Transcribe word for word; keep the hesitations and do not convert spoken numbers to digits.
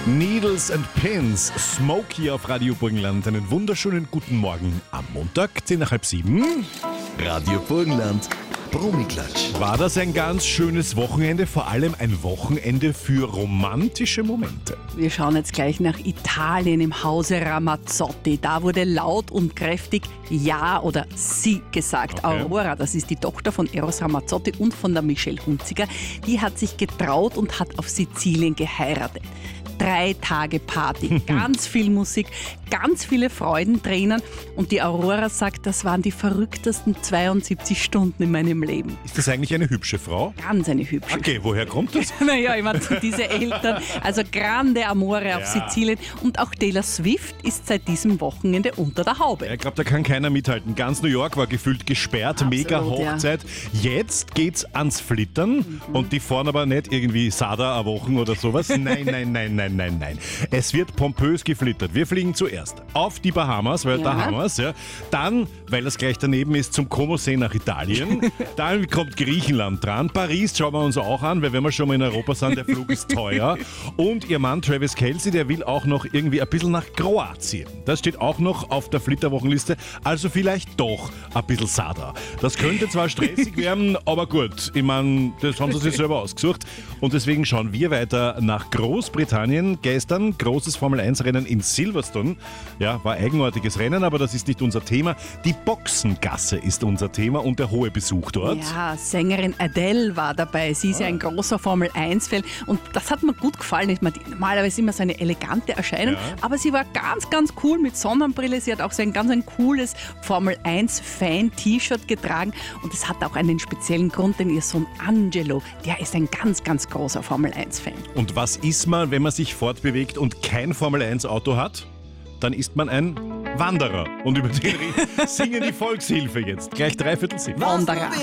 Needles and Pins, Smokey auf Radio Burgenland. Einen wunderschönen guten Morgen am Montag, zehn nach halb sieben. Radio Burgenland, Bromiklatsch. War das ein ganz schönes Wochenende, vor allem ein Wochenende für romantische Momente. Wir schauen jetzt gleich nach Italien im Hause Ramazzotti. Da wurde laut und kräftig Ja oder Sie gesagt. Okay. Aurora, das ist die Tochter von Eros Ramazzotti und von der Michelle Hunziker, die hat sich getraut und hat auf Sizilien geheiratet. Drei Tage Party, ganz viel Musik, ganz viele Freudentränen und die Aurora sagt, das waren die verrücktesten zweiundsiebzig Stunden in meinem Leben. Ist das eigentlich eine hübsche Frau? Ganz eine hübsche. Okay, woher kommt das? Naja, ich meine, diese Eltern, also grande Amore auf Ja. Sizilien und auch Taylor Swift ist seit diesem Wochenende unter der Haube. Ich glaube, da kann keiner mithalten. Ganz New York war gefühlt gesperrt, Absolut, mega Hochzeit. Jetzt geht's ans Flittern Mhm. und die fahren aber nicht irgendwie Sada a Wochen oder sowas. Nein, nein, nein, nein, nein, nein. Es wird pompös geflittert. Wir fliegen zuerst auf die Bahamas, weil Ja. da Bahamas, ja. Dann, weil das gleich daneben ist, zum Comosee nach Italien. Dann kommt Griechenland dran. Paris schauen wir uns auch an, weil wenn wir schon mal in Europa sind, der Flug ist teuer. Und ihr Mann Travis Kelce, der will auch noch irgendwie ein bisschen nach Kroatien. Das steht auch noch auf der Flitterwochenliste. Also vielleicht doch ein bisschen Sada. Das könnte zwar stressig werden, aber gut. Ich meine, das haben sie sich selber ausgesucht. Und deswegen schauen wir weiter nach Großbritannien. Gestern großes Formel eins Rennen in Silverstone. Ja, war eigenartiges Rennen, aber das ist nicht unser Thema. Die Boxengasse ist unser Thema und der hohe Besuch dort. Ja, Sängerin Adele war dabei. Sie ist ja ein großer Formel eins Fan und das hat mir gut gefallen. Ich meine, die- normalerweise immer so eine elegante Erscheinung, Ja. aber sie war ganz, ganz cool mit Sonnenbrille. Sie hat auch so ein ganz ein cooles Formel eins Fan-T-Shirt getragen und es hat auch einen speziellen Grund, denn ihr Sohn Angelo, der ist ein ganz, ganz großer Formel eins Fan. Und was ist man, wenn man sich fortbewegt und kein Formel eins Auto hat? Dann ist man ein Wanderer. Und über den singen die Volkshilfe jetzt. Gleich dreiviertel sieben. Wanderer.